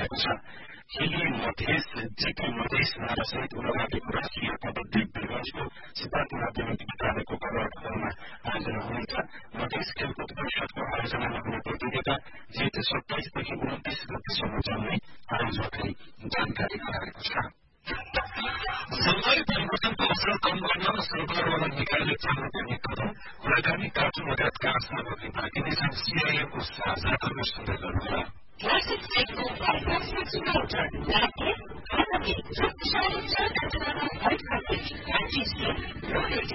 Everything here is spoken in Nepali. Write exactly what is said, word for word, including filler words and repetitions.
भएको छ। केही मधेस जेपी मधेस नारासहित उनगाटीको राष्ट्रिय पदक वीरगंजको सिद्धार्थ माध्यमिक विद्यालयको कलर भवनमा आयोजना हुनेछ। मधेस खेलकुद परिषदको आयोजनामा हुने प्रतियोगिता जेठ सत्ताइसदेखि उन्तिस गतिसम्म चल्ने आयोजकले जानकारी गराएको छ। जलवायु परिवर्तनको असर कम गर्न सरकारवाला निकायले चाल्नुपर्ने कदम कुराकानी कार्टुन लगायत काँचमा गर्ने बाँकी नै छन्। सीआईएमको साझा खबर सुन्दै गर्नुभयो। Classic Seiko bypass motor, laptop, family, शक्तिशाली चार घण्टामा फाइभ हन्ड्रेड एन्टी स्ट्रोक,